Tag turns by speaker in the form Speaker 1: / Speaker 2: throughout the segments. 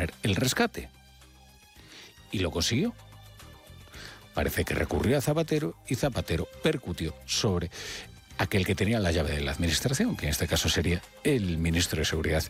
Speaker 1: interponer el rescate. Y lo consiguió. Parece que recurrió a Zapatero y Zapatero percutió sobre aquel que tenía la llave de la administración, que en este caso sería el ministro de Seguridad,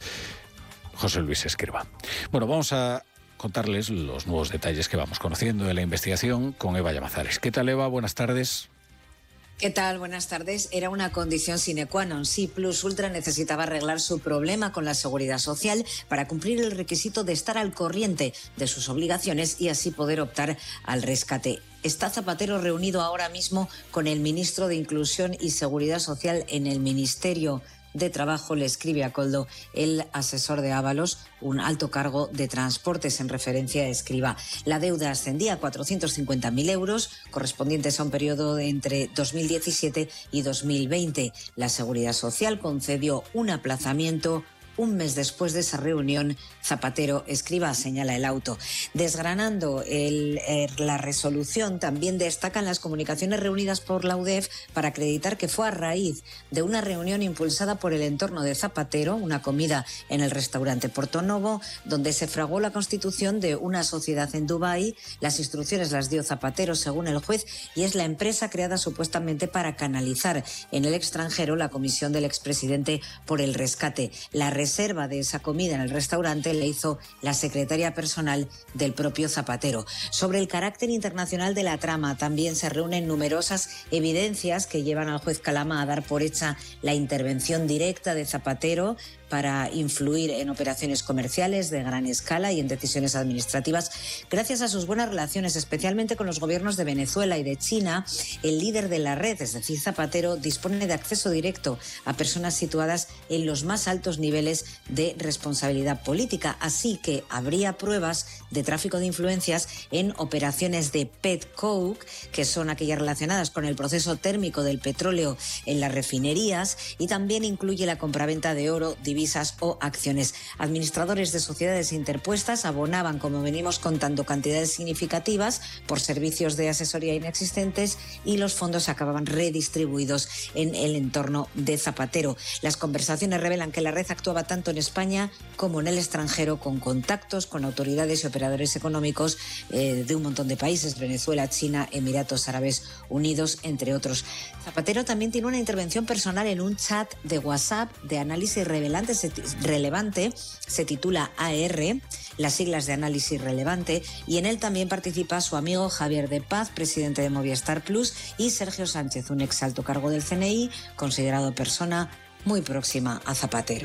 Speaker 1: José Luis Escrivá. Bueno, vamos a contarles los nuevos detalles que vamos conociendo de la investigación con Eva Llamazares. ¿Qué tal, Eva? Buenas tardes.
Speaker 2: ¿Qué tal? Buenas tardes. Era una condición sine qua non. Si Plus Ultra necesitaba arreglar su problema con la seguridad social para cumplir el requisito de estar al corriente de sus obligaciones y así poder optar al rescate. Está Zapatero reunido ahora mismo con el ministro de Inclusión y Seguridad Social en el Ministerio de Trabajo, le escribe a Koldo el asesor de Ábalos, un alto cargo de transportes en referencia a Escrivá. La deuda ascendía a 450.000 euros, correspondientes a un periodo entre 2017 y 2020. La Seguridad Social concedió un aplazamiento. Un mes después de esa reunión, Zapatero Escrivá, señala el auto. Desgranando la resolución, también destacan las comunicaciones reunidas por la UDEF para acreditar que fue a raíz de una reunión impulsada por el entorno de Zapatero, una comida en el restaurante Portonovo, donde se fraguó la constitución de una sociedad en Dubái. Las instrucciones las dio Zapatero, según el juez, y es la empresa creada supuestamente para canalizar en el extranjero la comisión del expresidente por el rescate. La reserva de esa comida en el restaurante le hizo la secretaria personal del propio Zapatero. Sobre el carácter internacional de la trama también se reúnen numerosas evidencias que llevan al juez Calama a dar por hecha la intervención directa de Zapatero para influir en operaciones comerciales de gran escala y en decisiones administrativas. Gracias a sus buenas relaciones, especialmente con los gobiernos de Venezuela y de China, el líder de la red, es decir, Zapatero, dispone de acceso directo a personas situadas en los más altos niveles de responsabilidad política. Así que habría pruebas de tráfico de influencias en operaciones de petcoke, que son aquellas relacionadas con el proceso térmico del petróleo en las refinerías, y también incluye la compraventa de oro, divisas o acciones. Administradores de sociedades interpuestas abonaban, como venimos contando, cantidades significativas por servicios de asesoría inexistentes y los fondos acababan redistribuidos en el entorno de Zapatero. Las conversaciones revelan que la red actuaba tanto en España como en el extranjero, con contactos con autoridades y operadores económicos de un montón de países: Venezuela, China, Emiratos Árabes Unidos, entre otros. Zapatero también tiene una intervención personal en un chat de WhatsApp de análisis relevante, se titula AR, las siglas de análisis relevante, y en él también participa su amigo Javier de Paz, presidente de Movistar Plus, y Sergio Sánchez, un ex alto cargo del CNI, considerado persona muy próxima a Zapatero.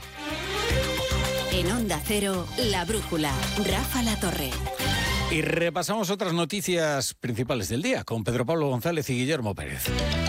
Speaker 3: En Onda Cero, La Brújula, Rafa Latorre.
Speaker 1: Y repasamos otras noticias principales del día con Pedro Pablo González y Guillermo Pérez.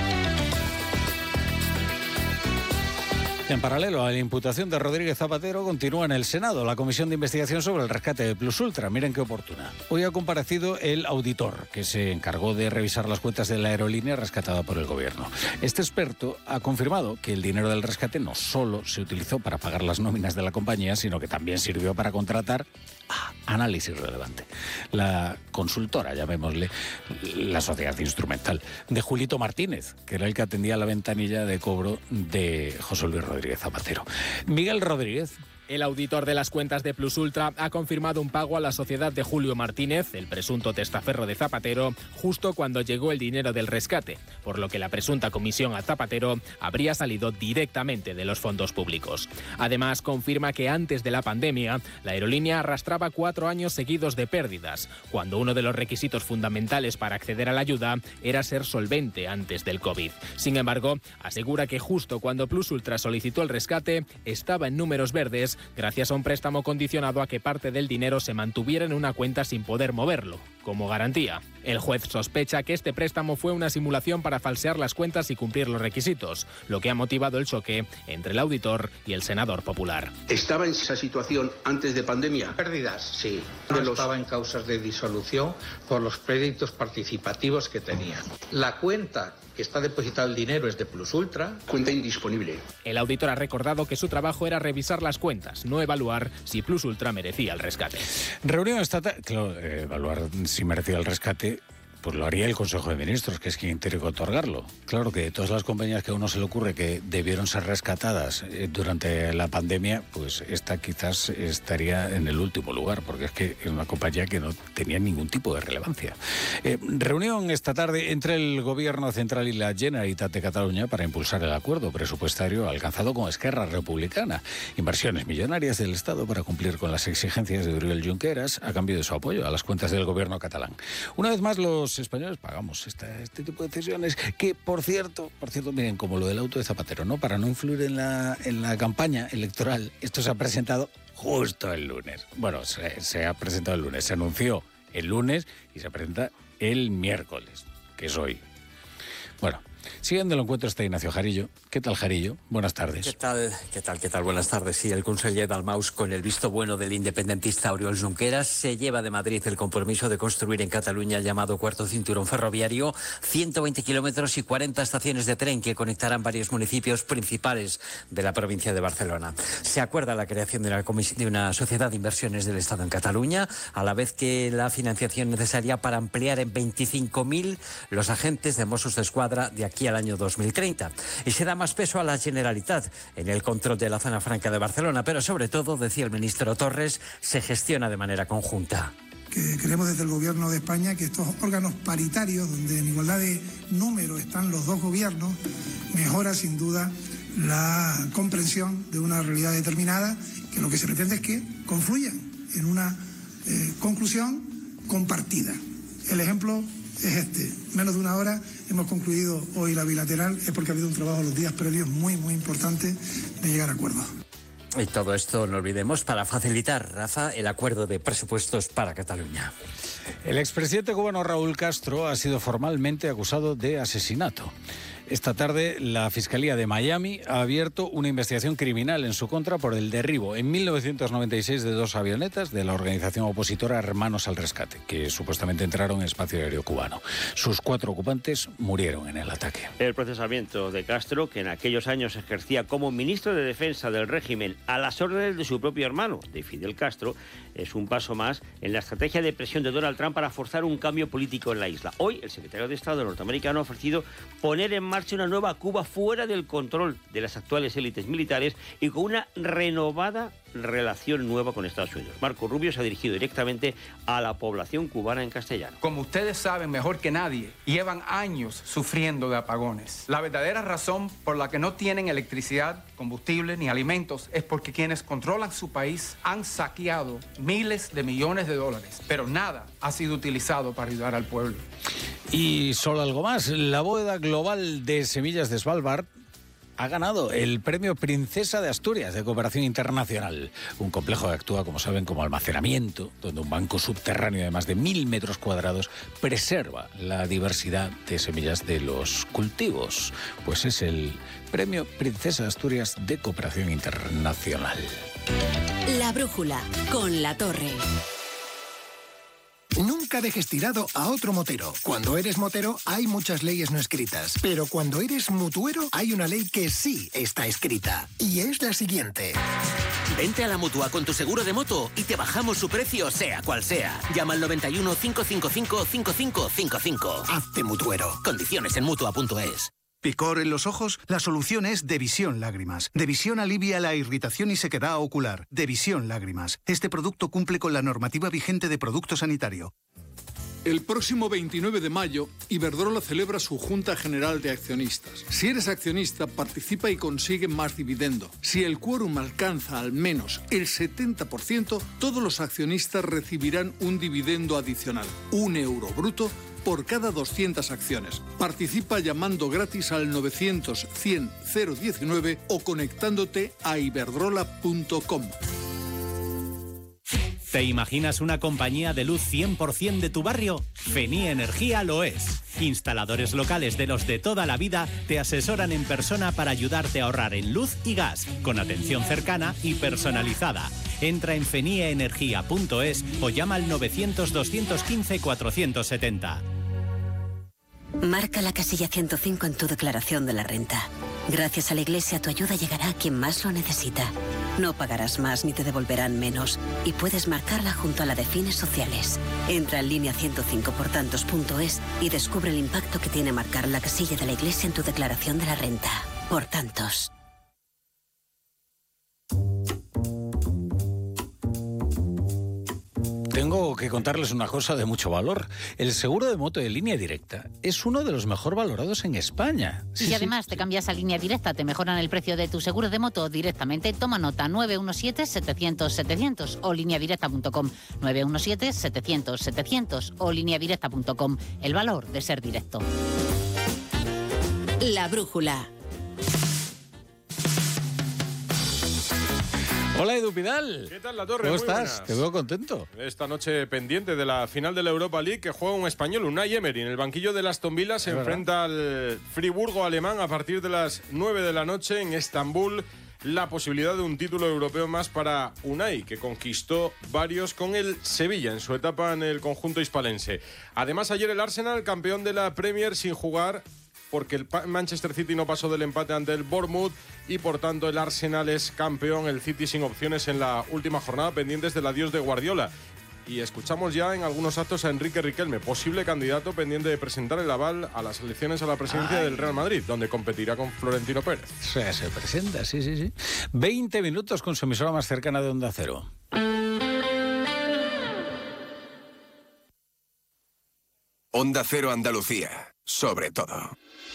Speaker 1: En paralelo a la imputación de Rodríguez Zapatero, continúa en el Senado la comisión de investigación sobre el rescate de Plus Ultra. Miren qué oportuna. Hoy ha comparecido el auditor que se encargó de revisar las cuentas de la aerolínea rescatada por el gobierno. Este experto ha confirmado que el dinero del rescate no solo se utilizó para pagar las nóminas de la compañía, sino que también sirvió para contratar Análisis Relevante, la consultora, llamémosle, la sociedad instrumental de Julito Martínez, que era el que atendía la ventanilla de cobro de José Luis Rodríguez Zapatero. Miguel Rodríguez.
Speaker 4: El auditor de las cuentas de Plus Ultra ha confirmado un pago a la sociedad de Julio Martínez, el presunto testaferro de Zapatero, justo cuando llegó el dinero del rescate, por lo que la presunta comisión a Zapatero habría salido directamente de los fondos públicos. Además, confirma que antes de la pandemia, la aerolínea arrastraba 4 años seguidos de pérdidas, cuando uno de los requisitos fundamentales para acceder a la ayuda era ser solvente antes del COVID. Sin embargo, asegura que justo cuando Plus Ultra solicitó el rescate, estaba en números verdes, gracias a un préstamo condicionado a que parte del dinero se mantuviera en una cuenta sin poder moverlo, como garantía. El juez sospecha que este préstamo fue una simulación para falsear las cuentas y cumplir los requisitos, lo que ha motivado el choque entre el auditor y el senador popular.
Speaker 5: ¿Estaba en esa situación antes de pandemia?
Speaker 6: ¿Pérdidas?
Speaker 5: Sí.
Speaker 6: No estaba en causas de disolución por los créditos participativos que tenía. La cuenta que está depositado el dinero es de Plus Ultra.
Speaker 5: Cuenta indisponible.
Speaker 4: El auditor ha recordado que su trabajo era revisar las cuentas, no evaluar si Plus Ultra merecía el rescate.
Speaker 1: Reunión estatal, claro, evaluar si merecía el rescate pues lo haría el Consejo de Ministros, que es quien tiene que otorgarlo. Claro que de todas las compañías que a uno se le ocurre que debieron ser rescatadas durante la pandemia, pues esta quizás estaría en el último lugar, porque es que es una compañía que no tenía ningún tipo de relevancia. Reunión esta tarde entre el Gobierno Central y la Generalitat de Cataluña para impulsar el acuerdo presupuestario alcanzado con Esquerra Republicana. Inversiones millonarias del Estado para cumplir con las exigencias de Oriol Junqueras a cambio de su apoyo a las cuentas del gobierno catalán. Una vez más, los españoles pagamos este tipo de decisiones que, por cierto, miren, como lo del auto de Zapatero, ¿no? Para no influir en la campaña electoral, esto se ha presentado justo el lunes. Bueno, se ha presentado el lunes, se anunció el lunes y se presenta el miércoles, que es hoy. Bueno, siguiendo el encuentro está Ignacio Jarillo. ¿Qué tal, Jarillo? Buenas tardes.
Speaker 7: ¿Qué tal? Buenas tardes. Sí, el conseller Dalmaus, con el visto bueno del independentista Oriol Junqueras, se lleva de Madrid el compromiso de construir en Cataluña el llamado cuarto cinturón ferroviario, 120 kilómetros y 40 estaciones de tren que conectarán varios municipios principales de la provincia de Barcelona. Se acuerda la creación de una sociedad de inversiones del Estado en Cataluña, a la vez que la financiación necesaria para ampliar en 25.000 los agentes de Mossos d'Esquadra de aquí al año 2030. Y se da más peso a la Generalitat en el control de la zona franca de Barcelona, pero sobre todo, decía el ministro Torres, se gestiona de manera conjunta.
Speaker 8: Que queremos desde el Gobierno de España que estos órganos paritarios, donde en igualdad de número están los dos gobiernos, mejora sin duda la comprensión de una realidad determinada, que lo que se pretende es que confluyan en una conclusión compartida. El ejemplo es menos de una hora hemos concluido hoy la bilateral, es porque ha habido un trabajo los días previos muy importante de llegar a acuerdos.
Speaker 7: Y todo esto, no olvidemos, para facilitar, Rafa, el acuerdo de presupuestos para Cataluña.
Speaker 1: El expresidente cubano Raúl Castro ha sido formalmente acusado de asesinato. Esta tarde, la Fiscalía de Miami ha abierto una investigación criminal en su contra por el derribo en 1996 de 2 avionetas de la organización opositora Hermanos al Rescate, que supuestamente entraron en espacio aéreo cubano. Sus 4 ocupantes murieron en el ataque.
Speaker 9: El procesamiento de Castro, que en aquellos años ejercía como ministro de Defensa del régimen a las órdenes de su propio hermano, de Fidel Castro, es un paso más en la estrategia de presión de Donald Trump para forzar un cambio político en la isla. Hoy, el secretario de Estado norteamericano ha ofrecido poner en marcha una nueva Cuba fuera del control de las actuales élites militares y con una renovada relación nueva con Estados Unidos. Marco Rubio se ha dirigido directamente a la población cubana en castellano.
Speaker 10: Como ustedes saben mejor que nadie, llevan años sufriendo de apagones. La verdadera razón por la que no tienen electricidad, combustible ni alimentos es porque quienes controlan su país han saqueado miles de millones de dólares, pero nada ha sido utilizado para ayudar al pueblo.
Speaker 1: Y solo algo más, la bóveda global de semillas de Svalbard ha ganado el premio Princesa de Asturias de Cooperación Internacional. Un complejo que actúa, como saben, como almacenamiento, donde un banco subterráneo de más de 1.000 metros cuadrados preserva la diversidad de semillas de los cultivos. Pues es el premio Princesa de Asturias de Cooperación Internacional.
Speaker 3: La brújula con La Torre.
Speaker 11: Nunca dejes tirado a otro motero. Cuando eres motero hay muchas leyes no escritas, pero cuando eres mutuero hay una ley que sí está escrita. Y es la siguiente.
Speaker 12: Vente a la Mutua con tu seguro de moto y te bajamos su precio sea cual sea. Llama al 91 555 5555.
Speaker 11: Hazte mutuero.
Speaker 12: Condiciones en Mutua.es.
Speaker 13: ¿Picor en los ojos? La solución es Devisión Lágrimas. Devisión alivia la irritación y sequedad ocular. Devisión Lágrimas. Este producto cumple con la normativa vigente de producto sanitario.
Speaker 14: El próximo 29 de mayo, Iberdrola celebra su Junta General de Accionistas. Si eres accionista, participa y consigue más dividendo. Si el quórum alcanza al menos el 70%, todos los accionistas recibirán un dividendo adicional, €1 bruto, por cada 200 acciones. Participa llamando gratis al 900 100 019 o conectándote a iberdrola.com.
Speaker 15: ¿Te imaginas una compañía de luz 100% de tu barrio? Fenie Energía lo es. Instaladores locales de los de toda la vida te asesoran en persona para ayudarte a ahorrar en luz y gas, con atención cercana y personalizada. Entra en fenieenergia.es o llama al 900 215 470.
Speaker 3: Marca la casilla 105 en tu declaración de la renta. Gracias a la Iglesia, tu ayuda llegará a quien más lo necesita. No pagarás más ni te devolverán menos. Y puedes marcarla junto a la de fines sociales. Entra en línea 105portantos.es y descubre el impacto que tiene marcar la casilla de la Iglesia en tu declaración de la renta. Por tantos.
Speaker 1: Tengo que contarles una cosa de mucho valor. El seguro de moto de Línea Directa es uno de los mejor valorados en España.
Speaker 16: Y además te cambias a Línea Directa, te mejoran el precio de tu seguro de moto directamente. Toma nota, 917-700-700 o lineadirecta.com. 917-700-700 o lineadirecta.com. El valor de ser directo.
Speaker 3: La brújula.
Speaker 1: Hola, Edu Pidal.
Speaker 17: ¿Qué tal, La Torre?
Speaker 1: ¿Cómo
Speaker 17: Muy
Speaker 1: estás?
Speaker 17: buenas.
Speaker 1: Te veo contento.
Speaker 17: Esta noche pendiente de la final de la Europa League que juega un español, Unai Emery. En el banquillo del Aston Villa se enfrenta al Friburgo alemán a partir de las 9 de la noche en Estambul. La posibilidad de un título europeo más para Unai, que conquistó varios con el Sevilla en su etapa en el conjunto hispalense. Además, ayer el Arsenal, campeón de la Premier sin jugar, porque el Manchester City no pasó del empate ante el Bournemouth y por tanto el Arsenal es campeón, el City sin opciones en la última jornada, pendientes del adiós de Guardiola. Y escuchamos ya en algunos actos a Enrique Riquelme, posible candidato pendiente de presentar el aval a las elecciones a la presidencia del Real Madrid, donde competirá con Florentino Pérez.
Speaker 1: O sea, se presenta, sí. 20 minutos con su emisora más cercana de Onda Cero.
Speaker 18: Onda Cero Andalucía, sobre todo.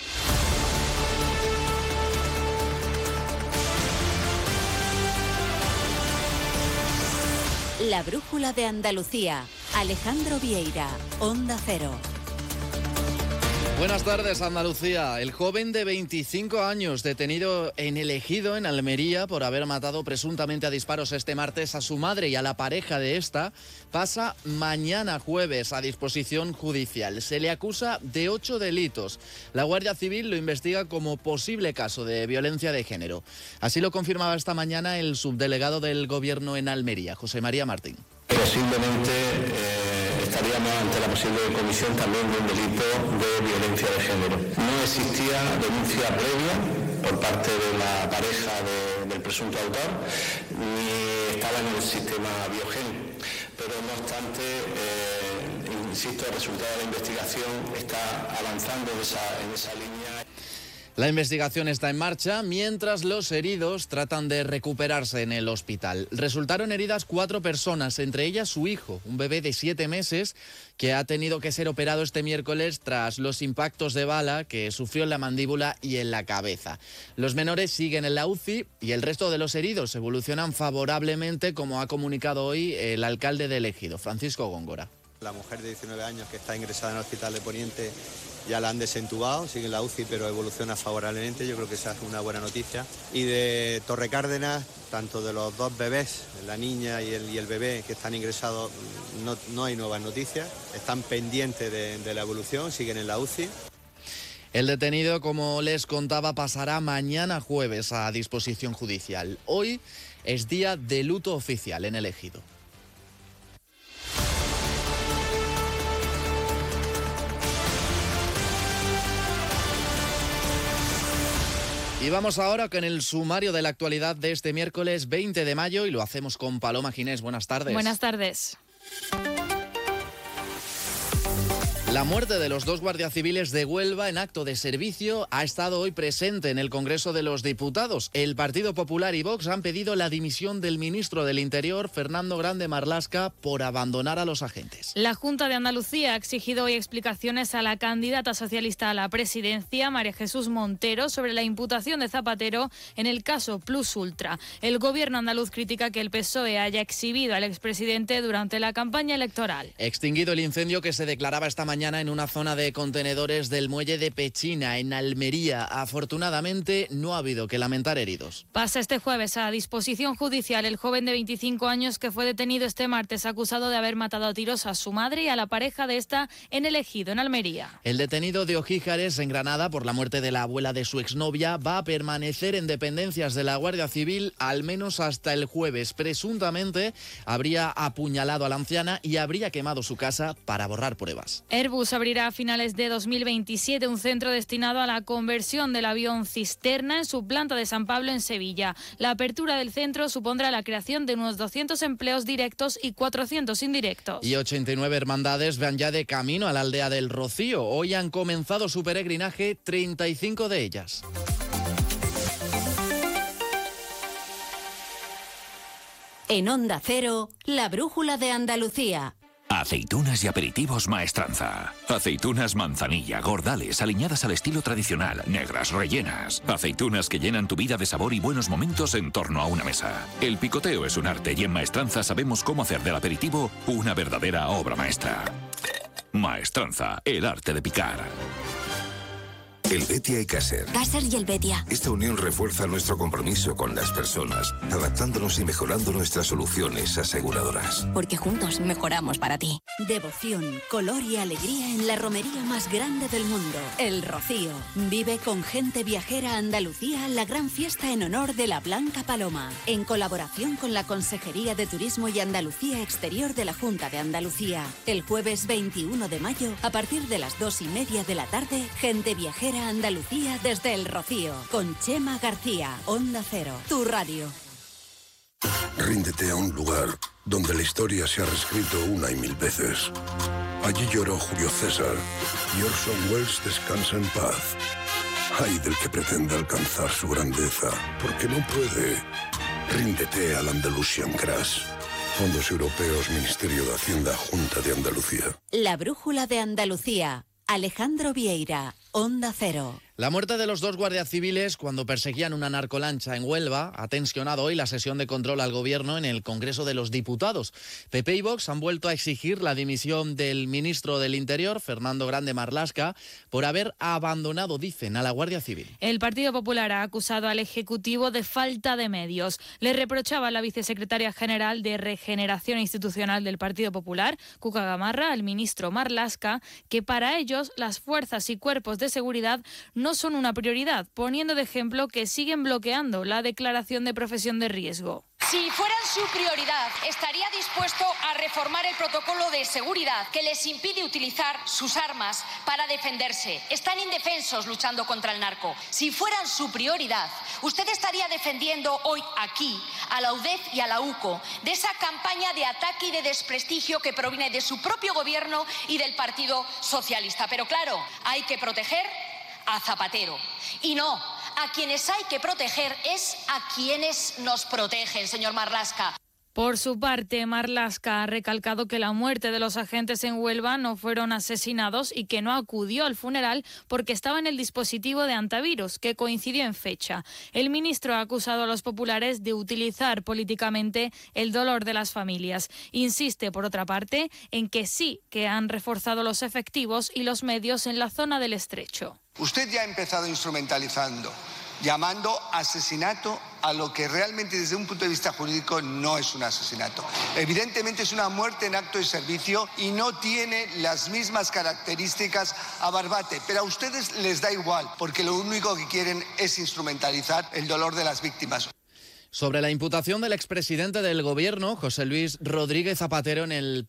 Speaker 3: La brújula de Andalucía. Alejandro Vieira, Onda Cero.
Speaker 19: Buenas tardes, Andalucía. El joven de 25 años detenido en El Ejido, en Almería, por haber matado presuntamente a disparos este martes a su madre y a la pareja de esta, pasa mañana jueves a disposición judicial. Se le acusa de 8 delitos. La Guardia Civil lo investiga como posible caso de violencia de género. Así lo confirmaba esta mañana el subdelegado del Gobierno en Almería, José María Martín.
Speaker 20: Posiblemente estaríamos ante la posible comisión también de un delito de violencia de género. No existía denuncia previa por parte de la pareja del presunto autor, ni estaba en el sistema Biogen. Pero no obstante, insisto, el resultado de la investigación está avanzando en esa línea.
Speaker 19: La investigación está en marcha, mientras los heridos tratan de recuperarse en el hospital. Resultaron heridas 4 personas, entre ellas su hijo, un bebé de 7 meses, que ha tenido que ser operado este miércoles tras los impactos de bala que sufrió en la mandíbula y en la cabeza. Los menores siguen en la UCI y el resto de los heridos evolucionan favorablemente, como ha comunicado hoy el alcalde de El Ejido, Francisco Góngora.
Speaker 21: La mujer de 19 años que está ingresada en el hospital de Poniente ya la han desentubado, sigue en la UCI pero evoluciona favorablemente, yo creo que esa es una buena noticia. Y de Torrecárdenas, tanto de los 2 bebés, la niña y el bebé que están ingresados, no hay nuevas noticias, están pendientes de la evolución, siguen en la UCI.
Speaker 19: El detenido, como les contaba, pasará mañana jueves a disposición judicial. Hoy es día de luto oficial en El Ejido. Y vamos ahora con el sumario de la actualidad de este miércoles 20 de mayo y lo hacemos con Paloma Ginés. Buenas tardes.
Speaker 22: Buenas tardes.
Speaker 19: La muerte de los 2 guardias civiles de Huelva en acto de servicio ha estado hoy presente en el Congreso de los Diputados. El Partido Popular y Vox han pedido la dimisión del ministro del Interior, Fernando Grande Marlaska, por abandonar a los agentes.
Speaker 22: La Junta de Andalucía ha exigido hoy explicaciones a la candidata socialista a la presidencia, María Jesús Montero, sobre la imputación de Zapatero en el caso Plus Ultra. El gobierno andaluz critica que el PSOE haya exhibido al expresidente durante la campaña electoral.
Speaker 19: Extinguido el incendio que se declaraba esta mañana en una zona de contenedores del muelle de Pechina, en Almería. Afortunadamente, no ha habido que lamentar heridos.
Speaker 22: Pasa este jueves a disposición judicial el joven de 25 años que fue detenido este martes acusado de haber matado a tiros a su madre y a la pareja de esta en El Ejido, en Almería.
Speaker 19: El detenido de Ojíjares, en Granada, por la muerte de la abuela de su exnovia, va a permanecer en dependencias de la Guardia Civil al menos hasta el jueves. Presuntamente habría apuñalado a la anciana y habría quemado su casa para borrar pruebas.
Speaker 22: Airbus abrirá a finales de 2027 un centro destinado a la conversión del avión Cisterna en su planta de San Pablo en Sevilla. La apertura del centro supondrá la creación de unos 200 empleos directos y 400 indirectos.
Speaker 19: Y 89 hermandades van ya de camino a la aldea del Rocío. Hoy han comenzado su peregrinaje 35 de ellas.
Speaker 2: En Onda Cero, la brújula de Andalucía.
Speaker 6: Aceitunas y aperitivos Maestranza. Aceitunas manzanilla, gordales, aliñadas al estilo tradicional, negras, rellenas. Aceitunas que llenan tu vida de sabor y buenos momentos en torno a una mesa. El picoteo es un arte y en Maestranza sabemos cómo hacer del aperitivo una verdadera obra maestra. Maestranza, el arte de picar.
Speaker 23: Helvetia y Caser.
Speaker 2: Caser y Helvetia.
Speaker 23: Esta unión refuerza nuestro compromiso con las personas, adaptándonos y mejorando nuestras soluciones aseguradoras.
Speaker 2: Porque juntos mejoramos para ti. Devoción, color y alegría en la romería más grande del mundo, El Rocío. Vive con Gente Viajera Andalucía la gran fiesta en honor de la Blanca Paloma, en colaboración con la Consejería de Turismo y Andalucía Exterior de la Junta de Andalucía. El jueves 21 de mayo, a partir de las 2:30 de la tarde, Gente Viajera Andalucía desde El Rocío, con Chema García, Onda Cero, tu radio.
Speaker 23: Ríndete a un lugar donde la historia se ha reescrito una y mil veces. Allí lloró Julio César y Orson Welles descansa en paz. Ay del que pretende alcanzar su grandeza, porque no puede. Ríndete al Andalusian Crash. Fondos Europeos, Ministerio de Hacienda, Junta de Andalucía.
Speaker 2: La brújula de Andalucía. Alejandro Vieira, Onda Cero.
Speaker 19: La muerte de los dos guardias civiles cuando perseguían una narcolancha en Huelva ha tensionado hoy la sesión de control al gobierno en el Congreso de los Diputados. PP y Vox han vuelto a exigir la dimisión del ministro del Interior, Fernando Grande Marlaska, por haber abandonado, dicen, a la Guardia Civil.
Speaker 22: El Partido Popular ha acusado al Ejecutivo de falta de medios. Le reprochaba a la vicesecretaria general de Regeneración Institucional del Partido Popular, Cuca Gamarra, al ministro Marlaska, que para ellos las fuerzas y cuerpos de seguridad no son una prioridad, poniendo de ejemplo que siguen bloqueando la declaración de profesión de riesgo.
Speaker 24: Si fueran su prioridad, estaría dispuesto a reformar el protocolo de seguridad que les impide utilizar sus armas para defenderse. Están indefensos luchando contra el narco. Si fueran su prioridad, usted estaría defendiendo hoy aquí a la UDEF y a la UCO de esa campaña de ataque y de desprestigio que proviene de su propio gobierno y del Partido Socialista. Pero claro, hay que proteger a Zapatero. Y no, a quienes hay que proteger es a quienes nos protegen, señor Marlaska.
Speaker 22: Por su parte, Marlaska ha recalcado que la muerte de los agentes en Huelva no fueron asesinados y que no acudió al funeral porque estaba en el dispositivo de antivirus, que coincidió en fecha. El ministro ha acusado a los populares de utilizar políticamente el dolor de las familias. Insiste, por otra parte, en que sí que han reforzado los efectivos y los medios en la zona del Estrecho.
Speaker 25: Usted ya ha empezado instrumentalizando, llamando asesinato a lo que realmente desde un punto de vista jurídico no es un asesinato. Evidentemente es una muerte en acto de servicio y no tiene las mismas características a Barbate, pero a ustedes les da igual, porque lo único que quieren es instrumentalizar el dolor de las víctimas.
Speaker 19: Sobre la imputación del expresidente del Gobierno, José Luis Rodríguez Zapatero, en el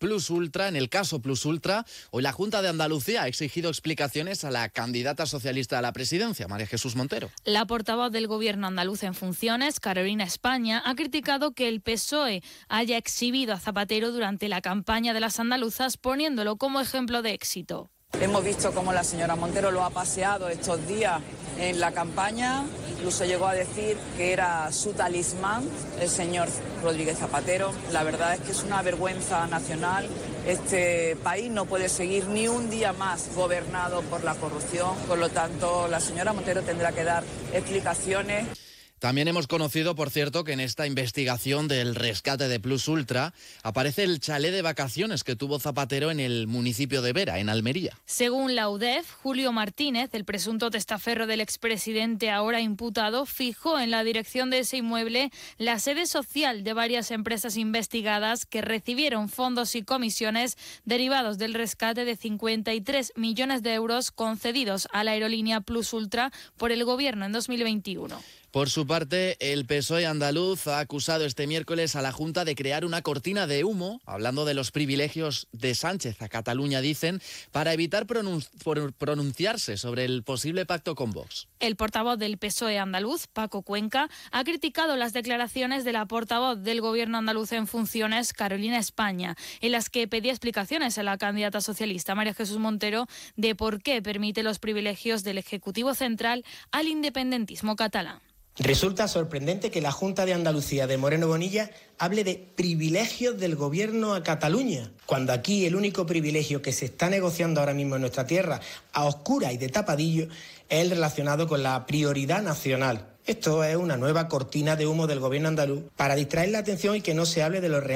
Speaker 19: caso Plus Ultra, hoy la Junta de Andalucía ha exigido explicaciones a la candidata socialista a la presidencia, María Jesús Montero.
Speaker 22: La portavoz del Gobierno andaluz en funciones, Carolina España, ha criticado que el PSOE haya exhibido a Zapatero durante la campaña de las andaluzas, poniéndolo como ejemplo de éxito.
Speaker 26: Hemos visto cómo la señora Montero lo ha paseado estos días en la campaña, incluso llegó a decir que era su talismán, el señor Rodríguez Zapatero. La verdad es que es una vergüenza nacional. Este país no puede seguir ni un día más gobernado por la corrupción, por lo tanto la señora Montero tendrá que dar explicaciones.
Speaker 19: También hemos conocido, por cierto, que en esta investigación del rescate de Plus Ultra aparece el chalet de vacaciones que tuvo Zapatero en el municipio de Vera, en Almería.
Speaker 22: Según la UDEF, Julio Martínez, el presunto testaferro del expresidente ahora imputado, fijó en la dirección de ese inmueble la sede social de varias empresas investigadas que recibieron fondos y comisiones derivados del rescate de 53 millones de euros concedidos a la aerolínea Plus Ultra por el Gobierno en 2021.
Speaker 19: Por su parte, el PSOE andaluz ha acusado este miércoles a la Junta de crear una cortina de humo, hablando de los privilegios de Sánchez a Cataluña, dicen, para evitar pronunciarse sobre el posible pacto con Vox.
Speaker 22: El portavoz del PSOE andaluz, Paco Cuenca, ha criticado las declaraciones de la portavoz del Gobierno andaluz en funciones, Carolina España, en las que pedía explicaciones a la candidata socialista María Jesús Montero de por qué permite los privilegios del Ejecutivo Central al independentismo catalán.
Speaker 4: Resulta sorprendente que la Junta de Andalucía de Moreno Bonilla hable de privilegios del Gobierno a Cataluña, cuando aquí el único privilegio que se está negociando ahora mismo en nuestra tierra, a oscuras y de tapadillo, es el relacionado con la prioridad nacional. Esto es una nueva cortina de humo del Gobierno andaluz para distraer la atención y que no se hable de lo real.